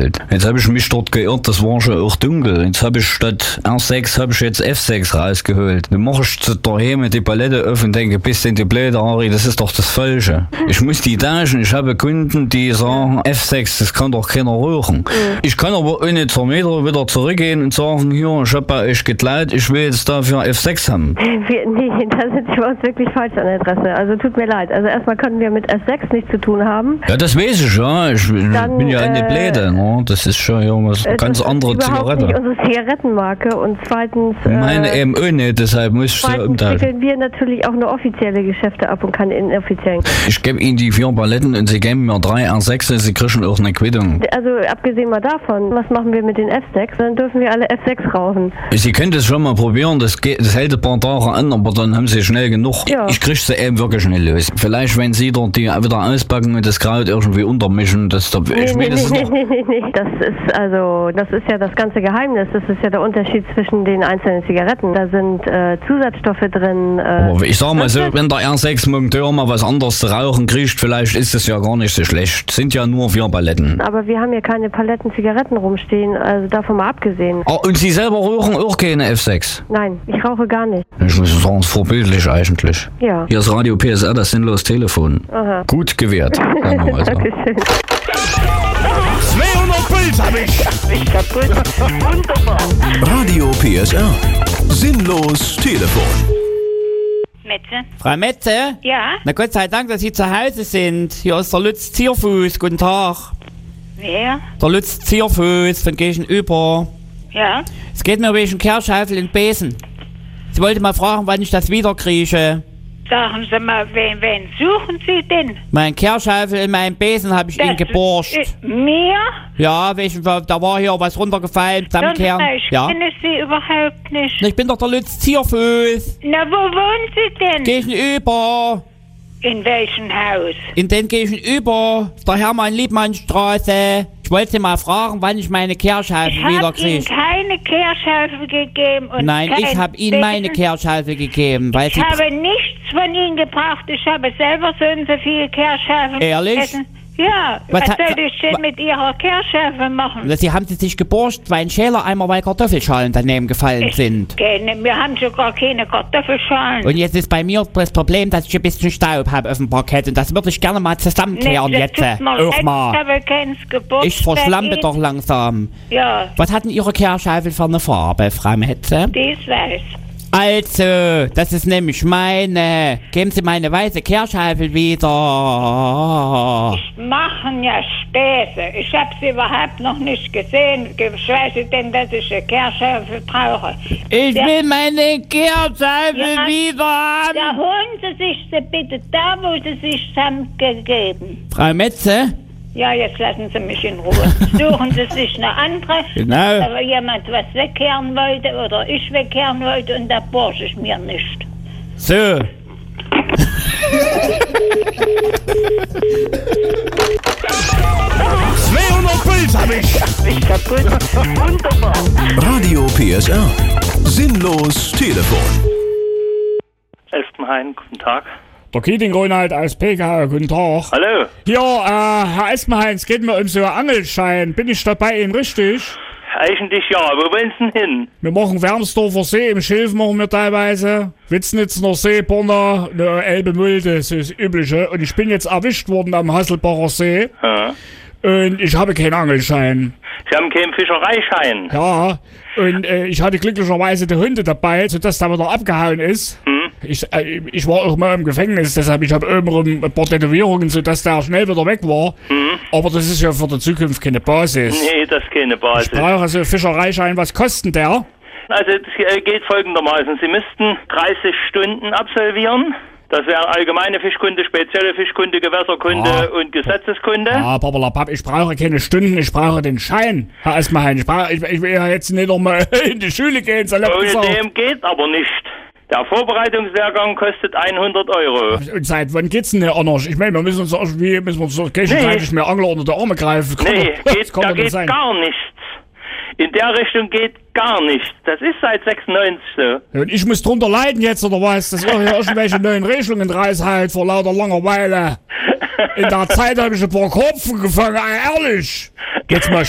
geholt. Jetzt habe ich mich dort geirrt, das war schon auch dunkel. Jetzt habe ich statt R6 habe ich jetzt F6 rausgeholt. Dann mache ich daheim die Palette auf und denke, bist denn die blöde Ari, das ist doch das Falsche. Ich muss die tauschen. Ich habe Kunden, die sagen, F6, das kann doch keiner rauchen. Ich kann aber ohne zur Meter wieder zurückgehen und sagen, hier, ich habe bei euch geklaut, ich will jetzt dafür F6 haben. Nee, da sind Sie bei uns wirklich falsch an der Adresse. Also tut mir leid. Also erstmal können wir mit F6 nichts zu tun haben. Ja, das weiß ich, ja. Ich bin ja eine Bläde, ne? Das ist schon ja was ganz andere Zigarette. Das ist nicht unsere Zigarettenmarke und zweitens... Meine eben auch nicht, deshalb muss ich sie umtauschen. Wickeln wir natürlich auch nur offizielle Geschäfte ab und keine inoffiziellen. Ich gebe Ihnen die 4 Paletten und Sie geben mir 3 R6 und Sie kriegen auch eine Quittung. Also abgesehen mal davon, was machen wir mit den F6? Dann dürfen wir alle F6 rauchen. Sie können das schon mal probieren, das hält ein paar Tage an, aber dann haben Sie schnell genug. Ja. Ich kriege sie eben wirklich schnell los. Vielleicht, wenn Sie dort die wieder auspacken und das Kraut irgendwie untermischen, das da... Nee. Das ist ja das ganze Geheimnis. Das ist ja der Unterschied zwischen den einzelnen Zigaretten. Da sind Zusatzstoffe drin. Aber ich sag mal so, wenn der R6-Monteur mal was anderes zu rauchen kriegt, vielleicht ist es ja gar nicht so schlecht. Sind ja nur 4 Paletten. Aber wir haben hier keine Paletten Zigaretten rumstehen, also davon mal abgesehen. Oh, und Sie selber rauchen auch keine F6? Nein, ich rauche gar nicht. Ich muss sagen, es ist vorbildlich eigentlich. Ja. Hier ist Radio PSR, das sinnlos Telefon. Aha. Gut gewährt. Dankeschön. 200 Puls hab ich kaputt. Wunderbar. Radio PSR. Sinnlos Telefon. Metze? Frau Metze? Ja? Na Gott sei Dank, dass Sie zu Hause sind. Hier ist der Lutz Zierfuß. Guten Tag. Wer? Der Lutz Zierfuß von Gegenüber. Ja? Es geht mir wegen Kehrschaufeln in Besen. Sie wollte mal fragen, wann ich das wieder kriege. Sagen Sie mal, wen suchen Sie denn? Mein Kehrschaufel in meinem Besen habe ich Ihnen geborgt. Mir? Ja, da war hier was runtergefallen. Ich kenne Sie überhaupt nicht. Ich bin doch der Lutz Zierfuß. Na, wo wohnen Sie denn? Gegenüber. In welchem Haus? In den Gegenüber, der Hermann-Liebmann-Straße. Ich wollte Sie mal fragen, wann ich meine Kehrschaufel wieder kriege. Ich habe Ihnen keine Kehrschaufel gegeben. Und nein, ich habe Ihnen meine Kehrschaufel gegeben. Weil ich habe nichts von Ihnen gebraucht. Ich habe selber so und so viele Kehrschaufel. Ehrlich? Ja, was soll ich denn mit Ihrer Kehrschaufel machen? Sie haben sich geborgt, weil ein Schälereimer, weil Kartoffelschalen daneben gefallen sind. Wir haben sogar keine Kartoffelschalen. Und jetzt ist bei mir das Problem, dass ich ein bisschen Staub habe auf dem Parkett und das würde ich gerne mal zusammenkehren jetzt. Auch mal. Ich verschlampe doch langsam. Ja. Was hat denn Ihre Kehrschaufel für eine Farbe, Frau Metze? Die ist weiß. Also, das ist nämlich meine. Geben Sie meine weiße Kehrschaufel wieder. Ich mache ja Späße. Ich habe sie überhaupt noch nicht gesehen. Ich weiß denn, dass ich eine Kehrschaufel brauche. Ich will meine Kehrschaufel wieder haben. Ja, holen Sie sich sie bitte da, wo Sie sich haben gegeben. Frau Metze? Ja, jetzt lassen Sie mich in Ruhe. Suchen Sie sich eine andere, genau. Aber jemand was wegkehren wollte oder ich wegkehren wollte und da borsche ich mir nicht. So. 200 Puls hab ich kaputt. Wunderbar. Radio PSR. Sinnlos Telefon. Espenhain, guten Tag. Der Keating-Ronald als PK, guten Tag. Hallo. Ja, Herr Espenhain, es geht mir um so einen Angelschein. Bin ich da bei Ihnen richtig? Eigentlich ja, wo wollen Sie denn hin? Wir machen Wermsdorfer See, im Schilf machen wir teilweise. Witznitzner See, Borna, eine Elbe-Mulde, das ist das Übliche. Und ich bin jetzt erwischt worden am Hasselbacher See. Ja. Und ich habe keinen Angelschein. Sie haben keinen Fischereischein? Ja, und ich hatte glücklicherweise die Hunde dabei, sodass der wieder abgehauen ist. Ich war auch mal im Gefängnis, deshalb ich habe oben ein paar Tätowierungen, sodass der schnell wieder weg war. Aber das ist ja für die Zukunft keine Basis. Nee, das ist keine Basis. Ich brauche also Fischereischein. Was kostet der? Also das geht folgendermaßen. Sie müssten 30 Stunden absolvieren. Das wären allgemeine Fischkunde, spezielle Fischkunde, Gewässerkunde und Gesetzeskunde. Ja, Pappalapapp, ich brauche keine Stunden, ich brauche den Schein, Herr Espenhain. Ich will ja jetzt nicht nochmal in die Schule gehen. Ohne dem geht aber nicht. Der Vorbereitungslehrgang kostet 100 €. Und seit wann geht's denn anders? Ich meine, wir müssen uns irgendwie, nicht mehr Angler unter die Arme greifen. Da geht gar nichts. In der Richtung geht gar nichts. Das ist seit 96 so. Und ich muss drunter leiden jetzt, oder was? Das wäre ja irgendwelche neuen Regelungen reißhalt vor lauter Langeweile. In der Zeit habe ich ein paar Kopfen gefangen, ehrlich. Jetzt mal